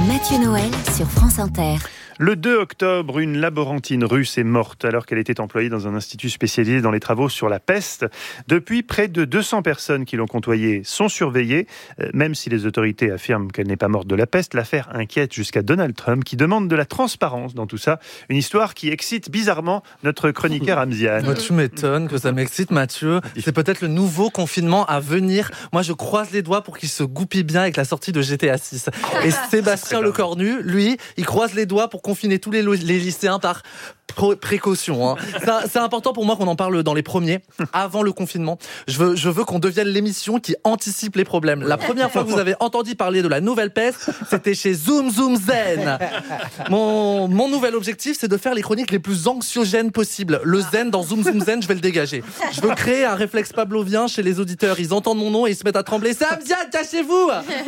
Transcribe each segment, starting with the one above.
Mathieu Noël sur France Inter. Le 2 octobre, une laborantine russe est morte alors qu'elle était employée dans un institut spécialisé dans les travaux sur la peste. Depuis, près de 200 personnes qui l'ont côtoyée sont surveillées. Même si les autorités affirment qu'elle n'est pas morte de la peste, l'affaire inquiète jusqu'à Donald Trump qui demande de la transparence dans tout ça. Une histoire qui excite bizarrement notre chroniqueur Amziane. Moi, tu m'étonnes que ça m'excite, Mathieu. C'est peut-être le nouveau confinement à venir. Moi, je croise les doigts pour qu'il se goupille bien avec la sortie de GTA 6. Et Sébastien Lecornu, lui, il croise les doigts pour confiner tous les lycéens par précaution. C'est important pour moi qu'on en parle dans les premiers, avant le confinement. Je veux qu'on devienne l'émission qui anticipe les problèmes. La première fois que vous avez entendu parler de la nouvelle peste, c'était chez Zoom Zoom Zen. Mon nouvel objectif, c'est de faire les chroniques les plus anxiogènes possibles. Le zen dans Zoom Zoom Zen, je vais le dégager. Je veux créer un réflexe pavlovien chez les auditeurs. Ils entendent mon nom et ils se mettent à trembler. C'est Amziane, cachez-vous.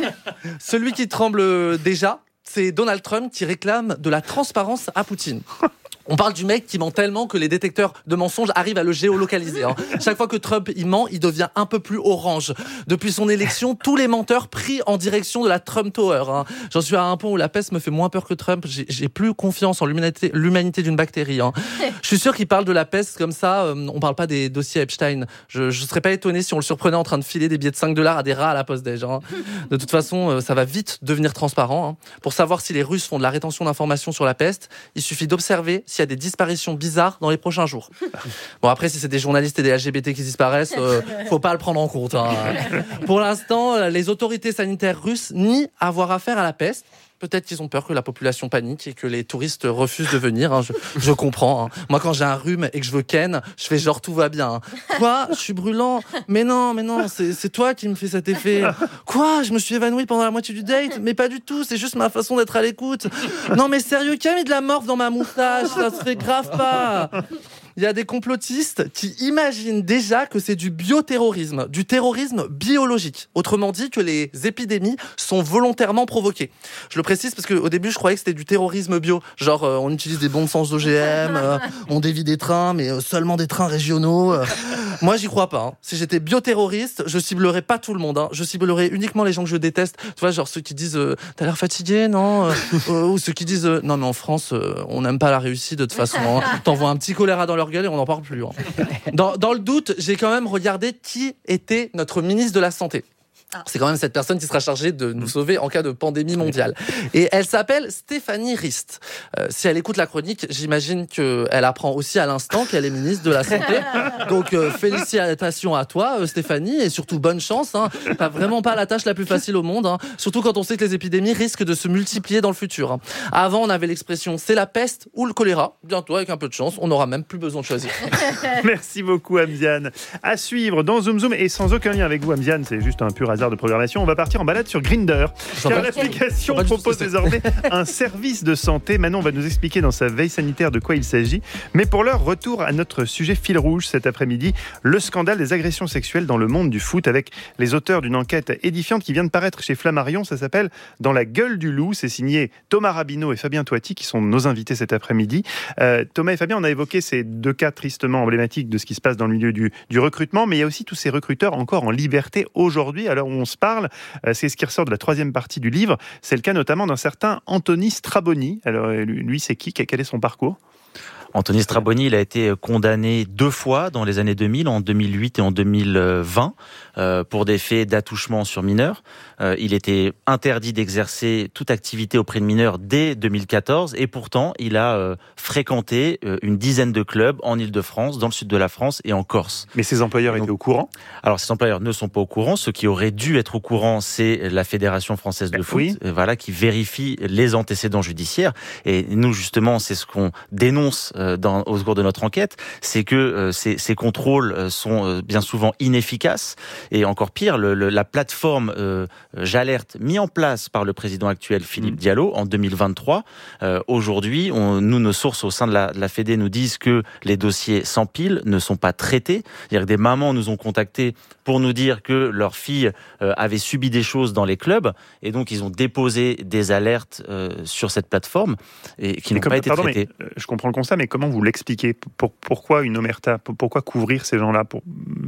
Celui qui tremble déjà, c'est Donald Trump qui réclame de la transparence à Poutine. On parle du mec qui ment tellement que les détecteurs de mensonges arrivent à le géolocaliser. Chaque fois que Trump il ment, il devient un peu plus orange. Depuis son élection, tous les menteurs prient en direction de la Trump Tower. J'en suis à un point où la peste me fait moins peur que Trump. J'ai plus confiance en l'humanité d'une bactérie. Je suis sûr qu'il parle de la peste comme ça. On parle pas des dossiers Epstein. Je serais pas étonné si on le surprenait en train de filer des billets de $5 à des rats à la poste déj. De toute façon, ça va vite devenir transparent. Pour savoir si les Russes font de la rétention d'informations sur la peste, il suffit d'observer s'il y a des disparitions bizarres dans les prochains jours. Bon, après, si c'est des journalistes et des LGBT qui disparaissent, faut pas le prendre en compte. Pour l'instant, les autorités sanitaires russes nient avoir affaire à la peste. Peut-être qu'ils ont peur que la population panique et que les touristes refusent de venir. Je comprends. Moi, quand j'ai un rhume et que je veux ken, je fais genre tout va bien. Quoi ? Je suis brûlant ? Mais non, c'est toi qui me fais cet effet. Quoi ? Je me suis évanoui pendant la moitié du date ? Mais pas du tout, c'est juste ma façon d'être à l'écoute. Non mais sérieux, qui a mis de la morve dans ma moustache ? Ça se fait grave pas. Il y a des complotistes qui imaginent déjà que c'est du bioterrorisme, du terrorisme biologique. Autrement dit, que les épidémies sont volontairement provoquées. Je le précise parce qu'au début, je croyais que c'était du terrorisme bio. Genre, on utilise des bombes sans OGM, on dévie des trains, mais seulement des trains régionaux. Moi, j'y crois pas. Si j'étais bioterroriste, je ciblerais pas tout le monde. Je ciblerais uniquement les gens que je déteste. Tu vois, genre ceux qui disent « T'as l'air fatigué, non ?» Ou ceux qui disent « Non, mais en France, on n'aime pas la réussite de toute façon. T'envoies un petit choléra dans leur gueule et on n'en parle plus. » Dans le doute, j'ai quand même regardé qui était notre ministre de la Santé. C'est quand même cette personne qui sera chargée de nous sauver en cas de pandémie mondiale. Et elle s'appelle Stéphanie Rist. Si elle écoute la chronique, j'imagine qu'elle apprend aussi à l'instant qu'elle est ministre de la Santé. Donc félicitations à toi, Stéphanie, et surtout bonne chance. T'as vraiment pas la tâche la plus facile au monde. Surtout quand on sait que les épidémies risquent de se multiplier dans le futur. Avant, on avait l'expression c'est la peste ou le choléra. Bientôt, avec un peu de chance, on n'aura même plus besoin de choisir. Merci beaucoup, Amziane. À suivre dans Zoom Zoom, et sans aucun lien avec vous, Amziane, c'est juste un pur hasard de programmation, on va partir en balade sur Grindr, car l'application propose désormais un service de santé. Manon va nous expliquer dans sa veille sanitaire de quoi il s'agit. Mais pour l'heure, retour à notre sujet fil rouge cet après-midi, le scandale des agressions sexuelles dans le monde du foot, avec les auteurs d'une enquête édifiante qui vient de paraître chez Flammarion. Ça s'appelle Dans la gueule du loup. C'est signé Thomas Rabineau et Fabien Toiti qui sont nos invités cet après-midi. Thomas et Fabien, on a évoqué ces deux cas tristement emblématiques de ce qui se passe dans le milieu du recrutement, mais il y a aussi tous ces recruteurs encore en liberté aujourd'hui. Alors on se parle, c'est ce qui ressort de la troisième partie du livre. C'est le cas notamment d'un certain Anthony Straboni. Alors lui, c'est qui ? Quel est son parcours ? Anthony Straboni, il a été condamné 2 fois dans les années 2000, en 2008 et en 2020, pour des faits d'attouchement sur mineurs. Il était interdit d'exercer toute activité auprès de mineurs dès 2014, et pourtant, il a fréquenté une dizaine de clubs en Île-de-France, dans le sud de la France et en Corse. Mais ses employeurs étaient au courant ? Alors, ses employeurs ne sont pas au courant. Ceux qui auraient dû être au courant, c'est la Fédération française de foot, qui vérifie les antécédents judiciaires. Et nous, justement, c'est ce qu'on dénonce au cours de notre enquête, c'est que ces contrôles sont bien souvent inefficaces, et encore pire, la plateforme J'alerte, mis en place par le président actuel Philippe Diallo en 2023. Aujourd'hui, nos sources au sein de la Fédé nous disent que les dossiers s'empilent, ne sont pas traités. C'est-à-dire que des mamans nous ont contactés pour nous dire que leur fille avait subi des choses dans les clubs, et donc ils ont déposé des alertes sur cette plateforme et qui n'ont pas été traitées. Je comprends le constat, mais comment vous l'expliquez ? Pourquoi une omerta ? Pourquoi couvrir ces gens-là ?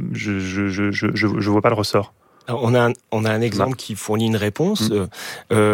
Je vois pas le ressort. On a un exemple qui fournit une réponse.